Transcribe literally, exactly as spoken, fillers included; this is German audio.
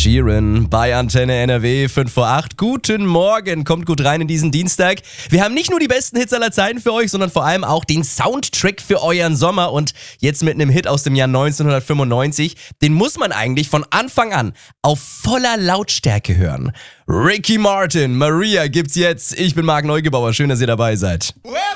Sheeran bei Antenne N R W, fünf vor acht. Guten Morgen, kommt gut rein in diesen Dienstag. Wir haben nicht nur die besten Hits aller Zeiten für euch, sondern vor allem auch den Soundtrack für euren Sommer. Und jetzt mit einem Hit aus dem Jahr neunzehnhundertfünfundneunzig, den muss man eigentlich von Anfang an auf voller Lautstärke hören. Ricky Martin, Maria gibt's jetzt. Ich bin Marc Neugebauer, schön, dass ihr dabei seid.